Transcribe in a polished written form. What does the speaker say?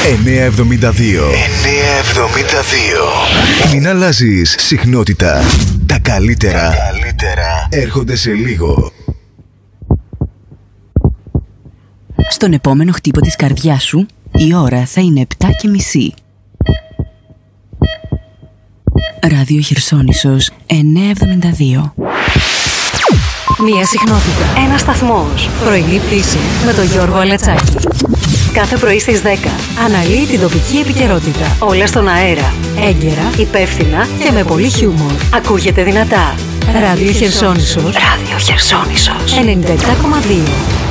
972. Μην αλλάζεις συχνότητα. Τα καλύτερα έρχονται σε λίγο. Στον επόμενο χτύπο της καρδιάς σου, η ώρα θα είναι 7:30. Ράδιο Χερσόνησος 972. Μία συχνότητα. Ένας σταθμός. Πρωινή πτήση με τον Γιώργο Αλετσάκη. Κάθε πρωί στις 10 αναλύει την τοπική επικαιρότητα. Όλα στον αέρα. Έγκαιρα, υπεύθυνα και με πολύ χιούμορ. Ακούγεται δυνατά. Ράδιο Χερσόνησος. Ράδιο Χερσόνησος 97,2.